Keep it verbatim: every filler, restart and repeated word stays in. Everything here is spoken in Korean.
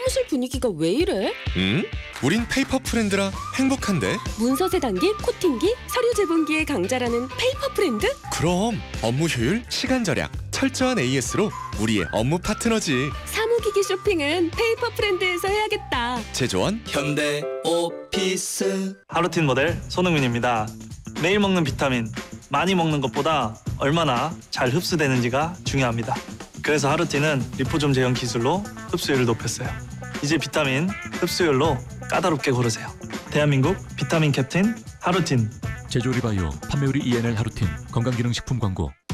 사무실 분위기가 왜 이래? 응? 우린 페이퍼 프렌드라 행복한데? 문서 세단기, 코팅기, 서류 제본기의 강자라는 페이퍼 프렌드? 그럼 업무 효율, 시간 절약, 철저한 에이에스로 우리의 업무 파트너지. 사무기기 쇼핑은 페이퍼 프렌드에서 해야겠다. 제조원 현대 오피스. 하루틴 모델 손흥민입니다. 매일 먹는 비타민, 많이 먹는 것보다 얼마나 잘 흡수되는지가 중요합니다. 그래서 하루틴은 리포좀 제형 기술로 흡수율을 높였어요. 이제 비타민 흡수율로 까다롭게 고르세요. 대한민국 비타민 캡틴 하루틴. 제조리바이오 판매율이 이엔엘 하루틴 건강기능식품 광고.